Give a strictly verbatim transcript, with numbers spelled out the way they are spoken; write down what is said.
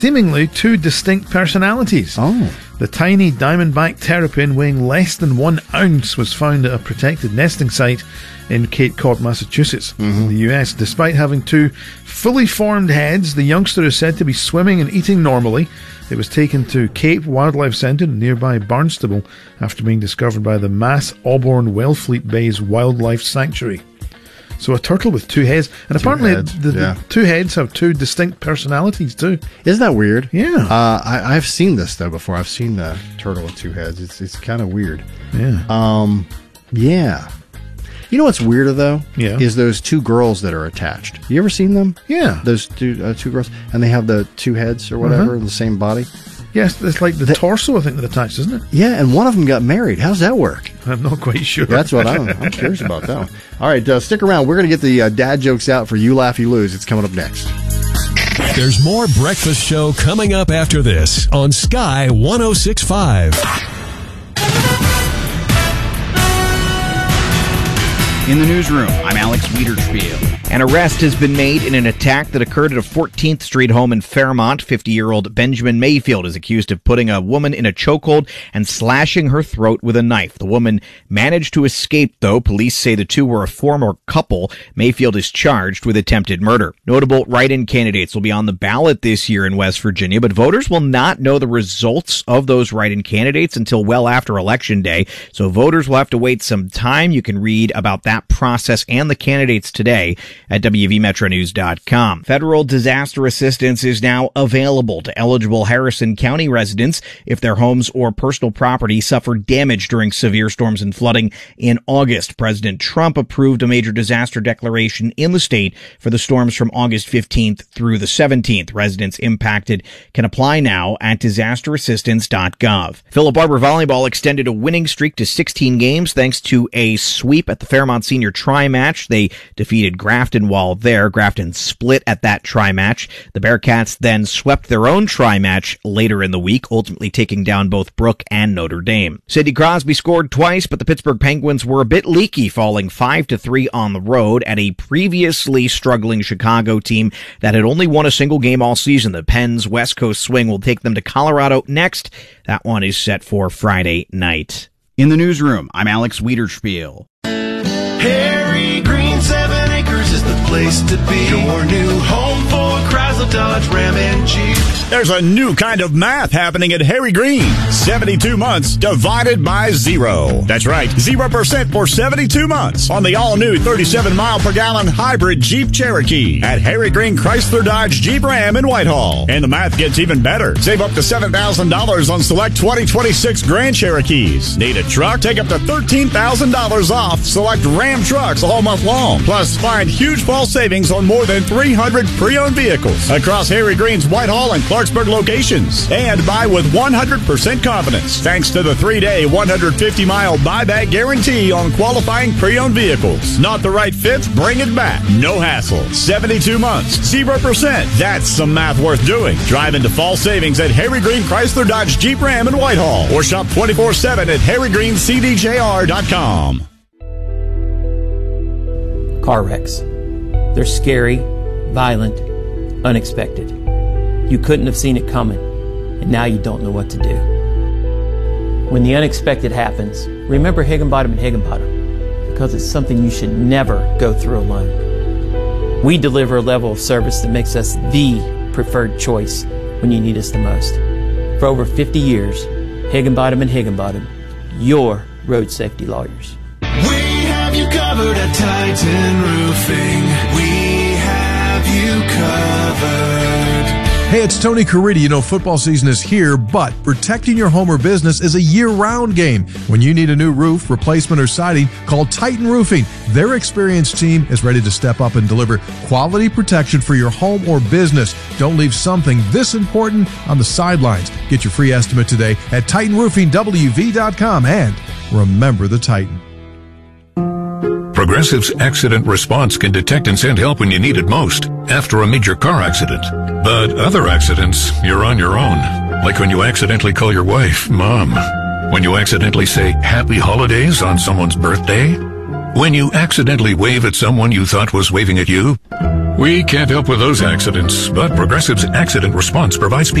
seemingly two distinct personalities. Oh. The tiny diamondback terrapin weighing less than one ounce was found at a protected nesting site in Cape Cod, Massachusetts, mm-hmm. in the U S. Despite having two fully formed heads, the youngster is said to be swimming and eating normally. It was taken to Cape Wildlife Centre in nearby Barnstable after being discovered by the Mass Auburn Wellfleet Bay's Wildlife Sanctuary. So a turtle with two heads. And two apparently heads. The, the yeah. two heads have two distinct personalities too. Isn't that weird? Yeah. Uh, I, I've seen this, though, before. I've seen the turtle with two heads. It's it's kind of weird. Yeah. Um. Yeah. You know what's weirder, though? Yeah. Is those two girls that are attached. You ever seen them? Yeah. Those two uh, two girls. And they have the two heads or whatever uh-huh. in the same body. Yes, it's like the, the torso, I think, that attached, isn't it? Yeah, and one of them got married. How's that work? I'm not quite sure. That's what I'm, I'm curious about that one. All right, uh, stick around. We're going to get the uh, dad jokes out for You Laugh, You Lose. It's coming up next. There's more Breakfast Show coming up after this on Sky one oh six point five. In the newsroom, I'm Alex Wiederspiel. An arrest has been made in an attack that occurred at a fourteenth Street home in Fairmont. fifty-year-old Benjamin Mayfield is accused of putting a woman in a chokehold and slashing her throat with a knife. The woman managed to escape, though. Police say the two were a former couple. Mayfield is charged with attempted murder. Notable write-in candidates will be on the ballot this year in West Virginia, but voters will not know the results of those write-in candidates until well after Election Day. So voters will have to wait some time. You can read about that process and the candidates today at W V Metro News dot com. Federal disaster assistance is now available to eligible Harrison County residents if their homes or personal property suffered damage during severe storms and flooding in August. President Trump approved a major disaster declaration in the state for the storms from August fifteenth through the seventeenth. Residents impacted can apply now at disaster assistance dot gov. Philip Barber Volleyball extended a winning streak to sixteen games thanks to a sweep at the Fairmont Senior Tri-Match. They defeated Grafton while there. Grafton split at that tri-match. The Bearcats then swept their own tri-match later in the week, ultimately taking down both Brook and Notre Dame. Sidney Crosby scored twice, but the Pittsburgh Penguins were a bit leaky, falling five to three on the road at a previously struggling Chicago team that had only won a single game all season. The Pens' West Coast swing will take them to Colorado next. That one is set for Friday night. In the newsroom, I'm Alex Wiederspiel. Harry Green, seven acres is the place to be. Your new home for Chrysler, Dodge, Ram, and Jeep. There's a new kind of math happening at Harry Green. seventy-two months divided by zero. That's right, zero percent for seventy-two months on the all-new thirty-seven mile per gallon hybrid Jeep Cherokee at Harry Green Chrysler, Dodge, Jeep, Ram in Whitehall. And the math gets even better. Save up to seven thousand dollars on select twenty twenty-six Grand Cherokees. Need a truck? Take up to thirteen thousand dollars off select Ram trucks all month long. Plus, find huge fall savings on more than three hundred pre-owned vehicles across Harry Green's Whitehall and Clarksburg locations. And buy with one hundred percent confidence thanks to the three-day, one hundred fifty mile buyback guarantee on qualifying pre-owned vehicles. Not the right fit? Bring it back. No hassle. seventy-two months, zero percent. That's some math worth doing. Drive into fall savings at Harry Green Chrysler, Dodge, Jeep, Ram in Whitehall or shop twenty-four seven at harry green c d j r dot com. Car wrecks. They're scary, violent, unexpected. You couldn't have seen it coming, and now you don't know what to do. When the unexpected happens, remember Higginbottom and Higginbottom, because it's something you should never go through alone. We deliver a level of service that makes us the preferred choice when you need us the most. For over fifty years, Higginbottom and Higginbottom, your road safety lawyers. We have you covered at Titan Roofing. We have you covered. Hey, it's Tony Caridi. You know, football season is here, but protecting your home or business is a year-round game. When you need a new roof, replacement, or siding, call Titan Roofing. Their experienced team is ready to step up and deliver quality protection for your home or business. Don't leave something this important on the sidelines. Get your free estimate today at titan roofing w v dot com, and remember the Titan. Progressive's accident response can detect and send help when you need it most, after a major car accident. But other accidents, you're on your own. Like when you accidentally call your wife Mom. When you accidentally say Happy Holidays on someone's birthday. When you accidentally wave at someone you thought was waving at you. We can't help with those accidents, but Progressive's accident response provides